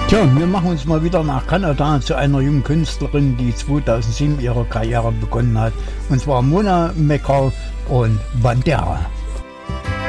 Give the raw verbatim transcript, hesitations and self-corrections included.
Tja, wir machen uns mal wieder nach Kanada zu einer jungen Künstlerin, die zweitausendsieben ihre Karriere begonnen hat. Und zwar Mona McCall und Bandera.